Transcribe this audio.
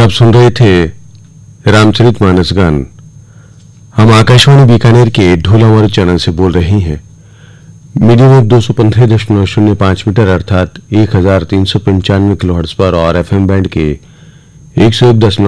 आप सुन रहे थे रामचरितमानस गान। हम आकाशवाणी बीकानेर के ढोलावर चैनल से बोल रहे हैं। मीडियम वेव 215.05 मीटर अर्थात 1395 किलोहर्ट्ज पर और एफएम बैंड के 101